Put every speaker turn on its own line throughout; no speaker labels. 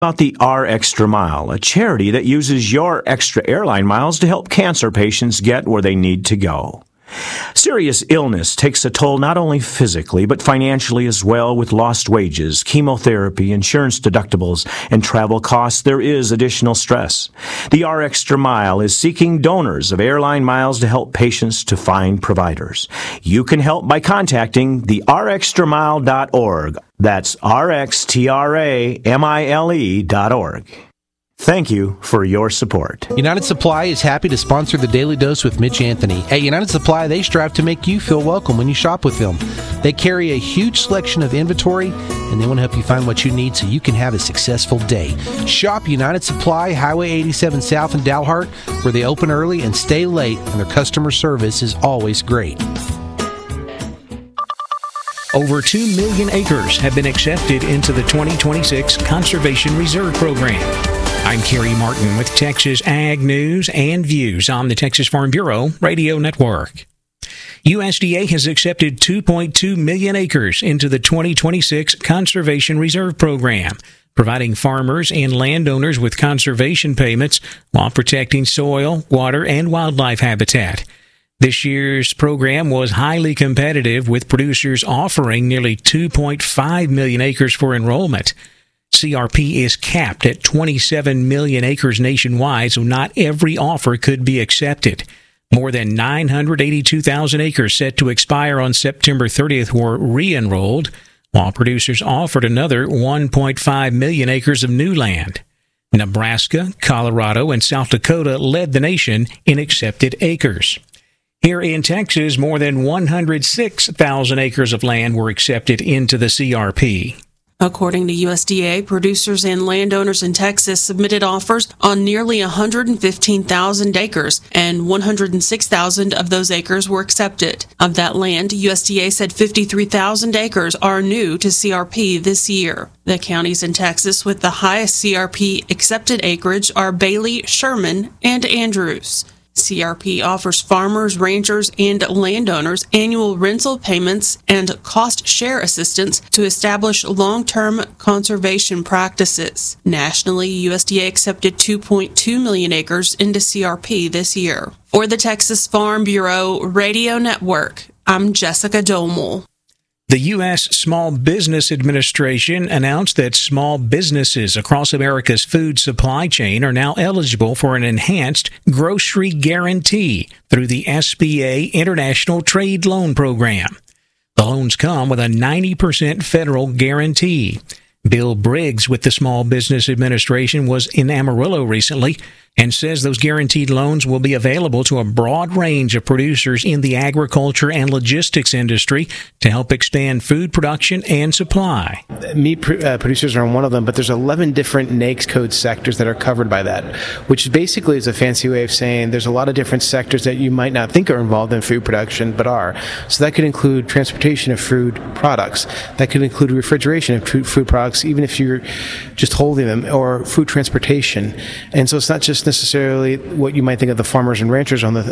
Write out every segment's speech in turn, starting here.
About the R Extra Mile, a charity that uses your extra airline miles to help cancer patients get where they need to go. Serious illness takes a toll not only physically, but financially as well. With lost wages, chemotherapy, insurance deductibles, and travel costs, there is additional stress. The R Extra Mile is seeking donors of airline miles to help patients to find providers. You can help by contacting the rxtramile.org. That's rxtramile.org. Thank you for your support.
United Supply is happy to sponsor the Daily Dose with Mitch Anthony. At United Supply, they strive to make you feel welcome when you shop with them. They carry a huge selection of inventory, and they want to help you find what you need so you can have a successful day. Shop United Supply, Highway 87 South in Dalhart, where they open early and stay late, and their customer service is always great.
Over 2 million acres have been accepted into the 2026 Conservation Reserve Program. I'm Kerry Martin with Texas Ag News and Views on the Texas Farm Bureau Radio Network. USDA has accepted 2.2 million acres into the 2026 Conservation Reserve Program, providing farmers and landowners with conservation payments while protecting soil, water, and wildlife habitat. This year's program was highly competitive, with producers offering nearly 2.5 million acres for enrollment. CRP is capped at 27 million acres nationwide, so not every offer could be accepted. More than 982,000 acres set to expire on September 30th were re-enrolled, while producers offered another 1.5 million acres of new land. Nebraska, Colorado, and South Dakota led the nation in accepted acres. Here in Texas, more than 106,000 acres of land were accepted into the CRP.
According to USDA, producers and landowners in Texas submitted offers on nearly 115,000 acres, and 106,000 of those acres were accepted. Of that land, USDA said 53,000 acres are new to CRP this year. The counties in Texas with the highest CRP accepted acreage are Bailey, Sherman, and Andrews. CRP offers farmers, ranchers, and landowners annual rental payments and cost-share assistance to establish long-term conservation practices. Nationally, USDA accepted 2.2 million acres into CRP this year. For the Texas Farm Bureau Radio Network, I'm Jessica Domel.
The U.S. Small Business Administration announced that small businesses across America's food supply chain are now eligible for an enhanced grocery guarantee through the SBA International Trade Loan Program. The loans come with a 90% federal guarantee. Bill Briggs with the Small Business Administration was in Amarillo recently and says those guaranteed loans will be available to a broad range of producers in the agriculture and logistics industry to help expand food production and supply.
Meat producers are one of them, but there's 11 different NAICS code sectors that are covered by that, which basically is a fancy way of saying there's a lot of different sectors that you might not think are involved in food production, but are. So that could include transportation of food products. That could include refrigeration of food products, even if you're just holding them, or food transportation. And so it's not just necessarily what you might think of the farmers and ranchers on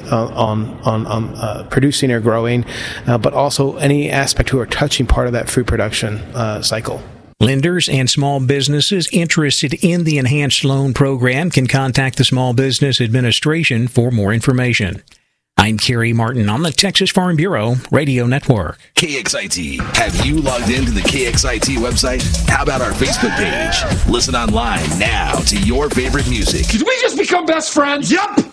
the producing or growing, but also any aspect who are touching part of that food production cycle.
Lenders and small businesses interested in the enhanced loan program can contact the Small Business Administration for more information. I'm Kerry Martin on the Texas Farm Bureau Radio Network.
KXIT. Have you logged into the KXIT website? How about our Facebook page? Listen online now to your favorite music.
Did we just become best friends? Yup!